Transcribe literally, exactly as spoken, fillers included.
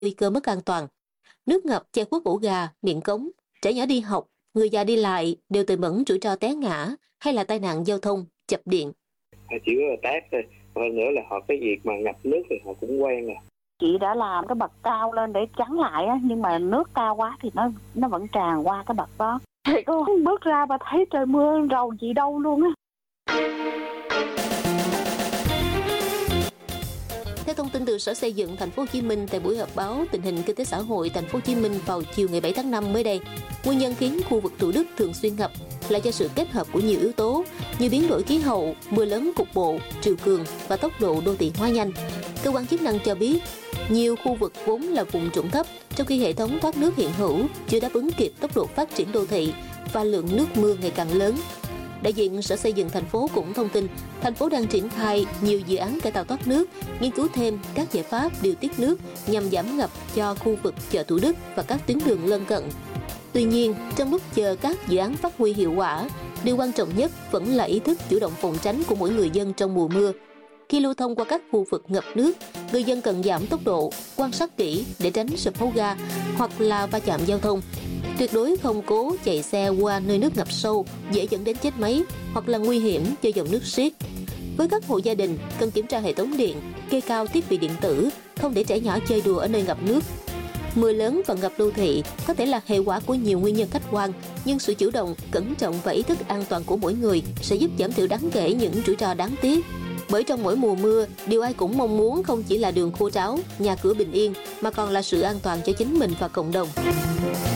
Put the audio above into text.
nguy cơ mất an toàn. Nước ngập che khuất ổ gà, miệng cống, trẻ nhỏ đi học, người già đi lại đều tiềm ẩn rủi ro té ngã hay là tai nạn giao thông, chập điện. Họ chỉ có là tát thôi, hơn nữa là họ cái việc mà ngập nước thì họ cũng quen rồi. Chị đã làm cái bậc cao lên để chắn lại á, nhưng mà nước cao quá thì nó nó vẫn tràn qua cái bậc đó. Thì cô bước ra và thấy trời mưa rầu gì đâu luôn á. Theo thông tin từ Sở Xây dựng Thành phố Hồ Chí Minh tại buổi họp báo tình hình kinh tế xã hội Thành phố Hồ Chí Minh vào chiều ngày bảy tháng năm mới đây, nguyên nhân khiến khu vực Thủ Đức thường xuyên ngập là do sự kết hợp của nhiều yếu tố như biến đổi khí hậu, mưa lớn cục bộ, triều cường và tốc độ đô thị hóa nhanh. Cơ quan chức năng cho biết, nhiều khu vực vốn là vùng trũng thấp, trong khi hệ thống thoát nước hiện hữu chưa đáp ứng kịp tốc độ phát triển đô thị và lượng nước mưa ngày càng lớn. Đại diện Sở Xây dựng thành phố cũng thông tin, thành phố đang triển khai nhiều dự án cải tạo thoát nước, nghiên cứu thêm các giải pháp điều tiết nước nhằm giảm ngập cho khu vực chợ Thủ Đức và các tuyến đường lân cận. Tuy nhiên, trong lúc chờ các dự án phát huy hiệu quả, điều quan trọng nhất vẫn là ý thức chủ động phòng tránh của mỗi người dân trong mùa mưa. Khi lưu thông qua các khu vực ngập nước, người dân cần giảm tốc độ, quan sát kỹ để tránh sập hố ga hoặc là va chạm giao thông. Tuyệt đối không cố chạy xe qua nơi nước ngập sâu, dễ dẫn đến chết máy hoặc là nguy hiểm do dòng nước xiết. Với các hộ gia đình, cần kiểm tra hệ thống điện, kê cao thiết bị điện tử, không để trẻ nhỏ chơi đùa ở nơi ngập nước. Mưa lớn và ngập đô thị có thể là hệ quả của nhiều nguyên nhân khách quan, nhưng sự chủ động, cẩn trọng và ý thức an toàn của mỗi người sẽ giúp giảm thiểu đáng kể những rủi ro đáng tiếc. Bởi trong mỗi mùa mưa, điều ai cũng mong muốn không chỉ là đường khô ráo, nhà cửa bình yên, mà còn là sự an toàn cho chính mình và cộng đồng.